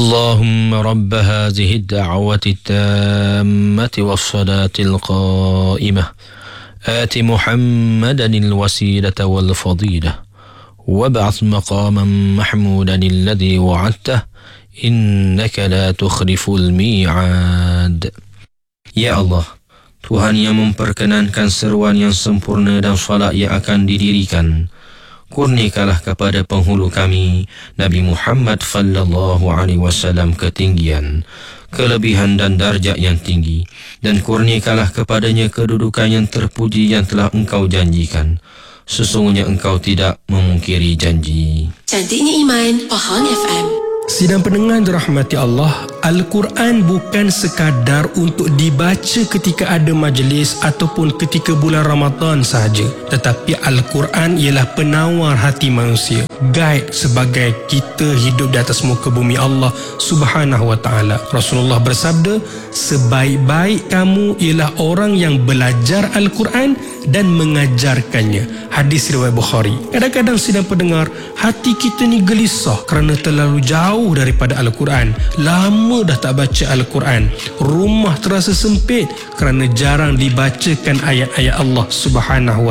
اللهم رب هذه الدعوة التامة والصلاة القائمة آت محمدا الوسيلة والفضيلة وابعث مقاما محمودا الذي وعدته إنك لا تخلف الميعاد. Ya Allah, Tuhan yang memperkenankan seruan yang sempurna dan salat yang akan didirikan, kurniakanlah kepada penghulu kami Nabi Muhammad sallallahu alaihi wasallam ketinggian, kelebihan dan darjat yang tinggi, dan kurniakanlah kepadanya kedudukan yang terpuji yang telah Engkau janjikan. Sesungguhnya Engkau tidak memungkiri janji. Cantiknya Iman, Pahang FM. Sidang pendengar dirahmati Allah, Al-Quran bukan sekadar untuk dibaca ketika ada majlis ataupun ketika bulan Ramadan sahaja. Tetapi Al-Quran ialah penawar hati manusia, guide sebagai kita hidup di atas muka bumi Allah Subhanahu wa ta'ala. Rasulullah bersabda, sebaik-baik kamu ialah orang yang belajar Al-Quran dan mengajarkannya. Hadis riwayat Bukhari. Kadang-kadang sidang pendengar, hati kita ni gelisah kerana terlalu jauh daripada Al-Quran. Lama dah tak baca Al-Quran. Rumah terasa sempit kerana jarang dibacakan ayat-ayat Allah Subhanahu wa